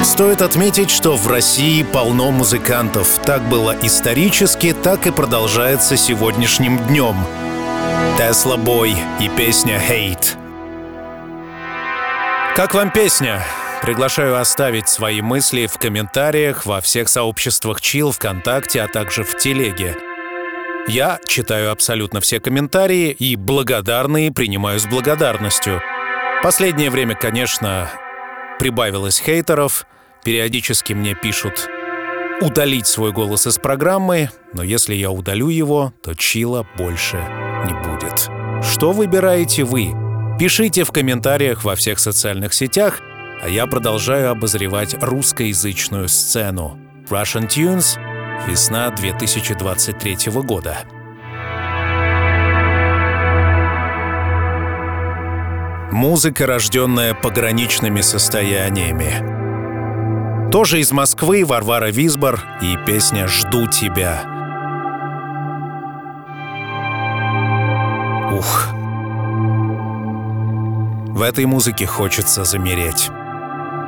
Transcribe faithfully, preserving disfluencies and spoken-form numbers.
Стоит отметить, что в России полно музыкантов. Так было исторически, так и продолжается сегодняшним днем. Tesla Boy и песня «Hate». Как вам песня? Приглашаю оставить свои мысли в комментариях во всех сообществах Chill, ВКонтакте, а также в Телеге. Я читаю абсолютно все комментарии и благодарные принимаю с благодарностью. Последнее время, конечно, прибавилось хейтеров. Периодически мне пишут удалить свой голос из программы, но если я удалю его, то Чилла больше не будет. Что выбираете вы? Пишите в комментариях во всех социальных сетях, а я продолжаю обозревать русскоязычную сцену. Russian Tunes, весна две тысячи двадцать третьего года. Музыка, рожденная пограничными состояниями. Тоже из Москвы Варвара Визбор и песня «Жду тебя». Ух. В этой музыке хочется замереть.